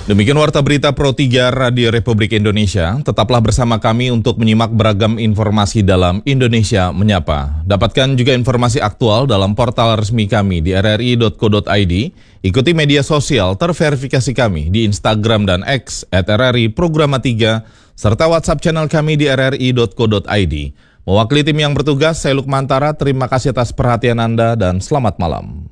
Demikian Warta Berita Pro 3 Radio Republik Indonesia. Tetaplah bersama kami untuk menyimak beragam informasi dalam Indonesia Menyapa. Dapatkan juga informasi aktual dalam portal resmi kami di rri.co.id. Ikuti media sosial terverifikasi kami di Instagram dan X @RRI Programa 3, serta WhatsApp channel kami di rri.co.id. Mewakili tim yang bertugas, saya Lukmantara, terima kasih atas perhatian Anda dan selamat malam.